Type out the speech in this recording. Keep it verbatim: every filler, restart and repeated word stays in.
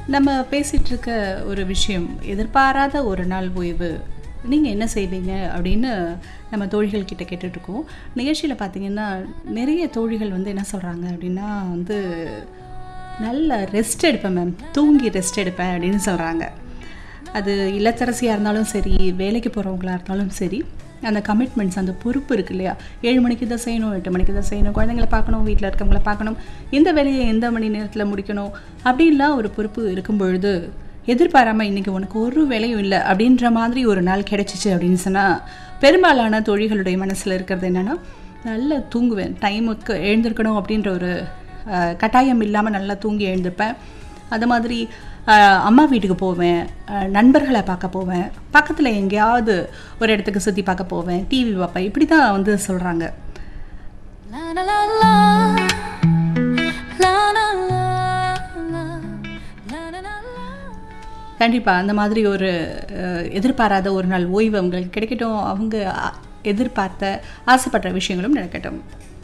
நம்ம பேசிகிட்டு இருக்க ஒரு விஷயம் எதிர்பாராத ஒரு நாள் ஓய்வு நீங்கள் என்ன செய்வீங்க அப்படின்னு நம்ம தோழிகள் கிட்ட கேட்டுட்ருக்கோம். நிகழ்ச்சியில் பார்த்தீங்கன்னா நிறைய தோழிகள் வந்து என்ன சொல்கிறாங்க அப்படின்னா வந்து நல்ல ரெஸ்ட் எடுப்பேன் மேம், தூங்கி ரெஸ்ட் எடுப்பேன் அப்படின்னு சொல்கிறாங்க. அது இல்லத்தரசியாக இருந்தாலும் சரி, வேலைக்கு போகிறவங்களாக இருந்தாலும் சரி, அந்த கமிட்மெண்ட்ஸ், அந்த பொறுப்பு இருக்குது இல்லையா? ஏழு மணிக்கு தான் செய்யணும், எட்டு மணிக்கு தான் செய்யணும், குழந்தைங்களை பார்க்கணும், வீட்டில் இருக்கவங்கள பார்க்கணும், இந்த வேலையை எந்த மணி நேரத்தில் முடிக்கணும் அப்படின்லாம் ஒரு பொறுப்பு இருக்கும் பொழுது எதிர்பாராமல் இன்றைக்கி உனக்கு ஒரு வேலையும் இல்லை அப்படின்ற மாதிரி ஒரு நாள் கிடச்சிச்சு அப்படின்னு சொன்னால் பெரும்பாலான தொழில்களுடைய மனசில் இருக்கிறது என்னென்னா, நல்லா தூங்குவேன், டைமுக்கு எழுந்திருக்கணும் அப்படின்ற ஒரு கட்டாயம் இல்லாமல் நல்லா தூங்கி எழுந்திருப்பேன். அது மாதிரி அம்மா வீட்டுக்கு போவேன், நண்பர்களை பார்க்க போவேன், பக்கத்தில் எங்கேயாவது ஒரு இடத்துக்கு சுற்றி பார்க்க போவேன், டிவி பார்ப்பேன், இப்படி தான் வந்து சொல்கிறாங்க. கண்டிப்பாக அந்த மாதிரி ஒரு எதிர்பாராத ஒரு நாள் ஓய்வு அவங்களுக்கு கிடைக்கட்டும், அவங்க எதிர்பார்த்த ஆசைப்பட்ட விஷயங்களும் நடக்கட்டும்.